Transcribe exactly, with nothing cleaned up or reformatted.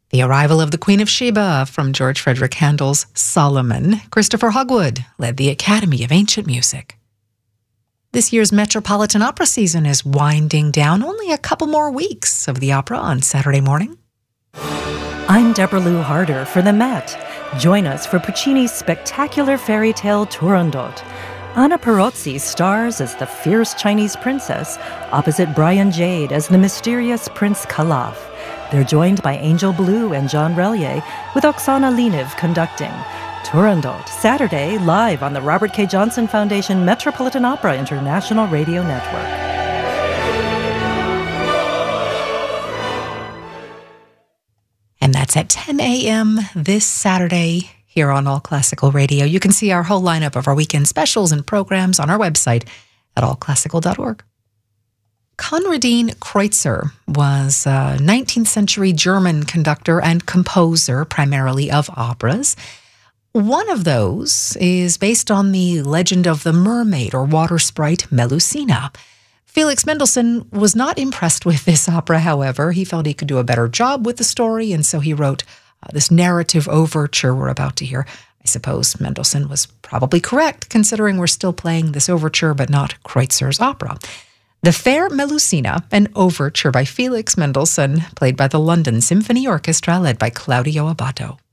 The Arrival of the Queen of Sheba from George Frederick Handel's Solomon. Christopher Hogwood led the Academy of Ancient Music. This year's Metropolitan Opera season is winding down. Only a couple more weeks of the opera on Saturday morning. I'm Deborah Lou Harder for the Met. Join us for Puccini's spectacular fairy tale Turandot. Anna Perozzi stars as the fierce Chinese princess, opposite Brian Jade as the mysterious Prince Calaf. They're joined by Angel Blue and John Relier, with Oksana Leniv conducting. Turandot, Saturday, live on the Robert K. Johnson Foundation Metropolitan Opera International Radio Network. And that's at ten a.m. this Saturday here on All Classical Radio. You can see our whole lineup of our weekend specials and programs on our website at all classical dot org. Konradin Kreutzer was a nineteenth century German conductor and composer, primarily of operas. One of those is based on the legend of the mermaid or water sprite Melusina. Felix Mendelssohn was not impressed with this opera, however. He felt he could do a better job with the story, and so he wrote uh, this narrative overture we're about to hear. I suppose Mendelssohn was probably correct, considering we're still playing this overture, but not Kreutzer's opera. The Fair Melusina, an overture by Felix Mendelssohn, played by the London Symphony Orchestra, led by Claudio Abbado.